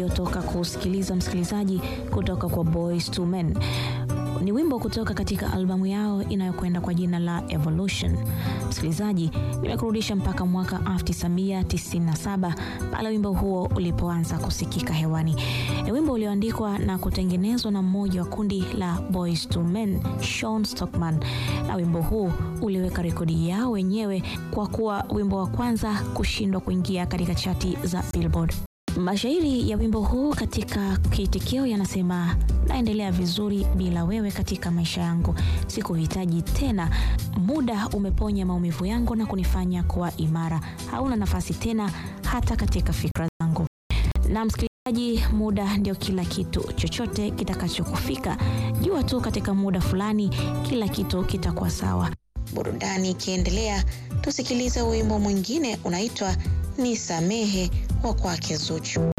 uliotoka kusikiliza msikilizaji kutoka kwa Boyz II Men. Ni wimbo kutoka katika albamu yao inayokwenda kwa jina la Evolution. Msikilizaji, nimekurudisha mpaka mwaka 1997 pale wimbo huo ulipoanza kusikika hewani. Ni wimbo ulioandikwa na kutengenezwa na mmoja wa kundi la Boyz II Men, Sean Stockman. Na wimbo huu uliweka rekodi yao wenyewe kwa kuwa wimbo wa kwanza kushindwa kuingia katika chati za Billboard. Mashairi ya wimbo huu katika kiitikio yanasema: naendelea vizuri bila wewe katika maisha yangu, sikuhitaji tena, muda umeponya maumivu yangu na kunifanya kuwa imara, hauna nafasi tena hata katika fikra zangu. Na msikilizaji, muda ndio kila kitu, chochote kitakachokufika jua tu katika muda fulani kila kitu kitakuwa sawa. Burudani ikiendelea, tusikilize wimbo mwingine unaitwa Nisamehe wa kwake Zuchu.